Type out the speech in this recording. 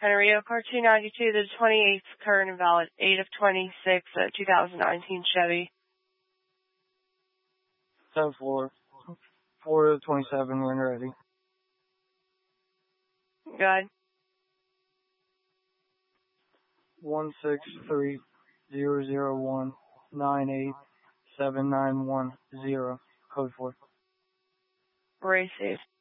Rio Car 292, the 28th, current and valid, 8 of 26, 2019 Chevy. 10-4. 4 of 27, when ready. Go ahead. 163-001-98791-0, code 4. Received.